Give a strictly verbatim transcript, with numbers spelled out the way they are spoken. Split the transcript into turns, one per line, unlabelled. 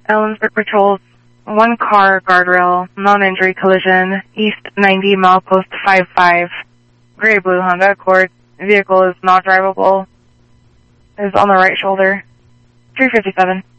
Ellensburg patrols, one car guardrail, non-injury collision, east ninety milepost five five, gray blue Honda Accord, vehicle is not drivable, is on the right shoulder, three fifty-seven.